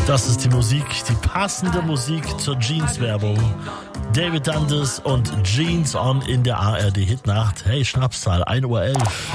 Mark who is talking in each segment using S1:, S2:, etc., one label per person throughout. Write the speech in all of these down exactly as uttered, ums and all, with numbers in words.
S1: Das ist die Musik, die passende Musik zur Jeans-Werbung. David Dundas und Jeans On in der A R D-Hitnacht. Hey, Schnapszahl, ein Uhr elf.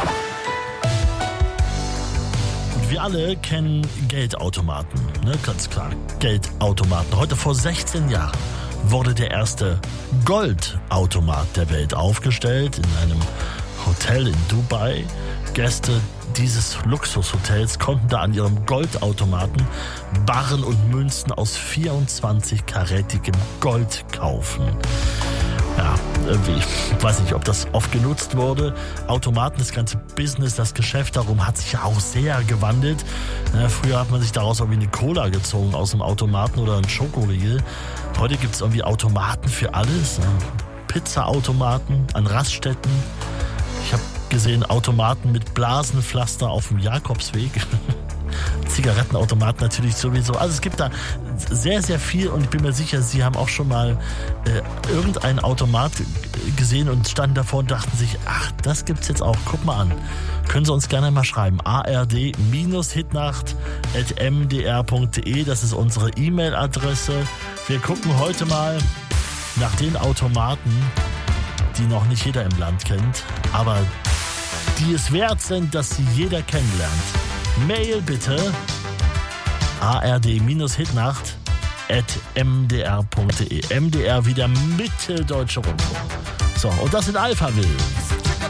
S1: Und wir alle kennen Geldautomaten, ne? Ganz klar, Geldautomaten. Heute vor sechzehn Jahren wurde der erste Goldautomat der Welt aufgestellt in einem Hotel in Dubai. Gäste dieses Luxushotels konnten da an ihrem Goldautomaten Barren und Münzen aus vierundzwanzig-karätigem Gold kaufen. Ja, irgendwie, ich weiß nicht, ob das oft genutzt wurde. Automaten, das ganze Business, das Geschäft darum hat sich ja auch sehr gewandelt. Ja, früher hat man sich daraus irgendwie eine Cola gezogen aus dem Automaten oder ein Schokoriegel. Heute gibt es irgendwie Automaten für alles. Ja. Pizza-Automaten an Raststätten. Ich habe gesehen Automaten mit Blasenpflaster auf dem Jakobsweg. Zigarettenautomaten natürlich sowieso. Also es gibt da sehr, sehr viel und ich bin mir sicher, Sie haben auch schon mal äh, irgendeinen Automat gesehen und standen davor und dachten sich, ach, das gibt's jetzt auch, guck mal an. Können Sie uns gerne mal schreiben. A R D Hitnacht at m d r punkt d e, das ist unsere E-Mail-Adresse. Wir gucken heute mal nach den Automaten, die noch nicht jeder im Land kennt, aber die es wert sind, dass sie jeder kennenlernt. Mail bitte A R D Hitnacht at m d r punkt d e. M D R wie der Mitteldeutsche Rundfunk. So, und das sind Alphaville.